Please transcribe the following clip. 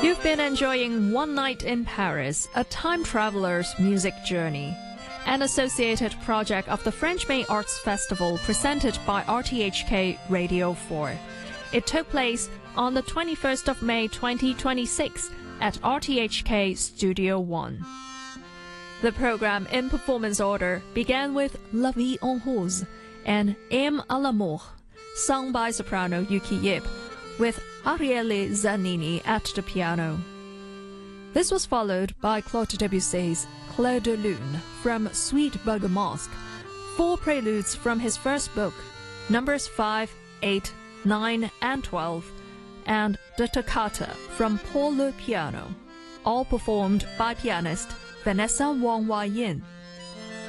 You've been enjoying One Night in Paris, a time traveler's music journey, an associated project of the French May Arts Festival presented by RTHK Radio 4. It took place on the 21st of May 2026 at RTHK Studio 1. The program in performance order began with La Vie en Rose and Aime à l'amour, sung by soprano Yuki Yip, with Arielle Zanini at the piano. This was followed by Claude Debussy's Clair de Lune from Suite Bergamasque, 4 preludes from his first book, numbers 5, 8, 9, and 12, and the Toccata from Pour le Piano, all performed by pianist Vanessa Wong Wai Yin.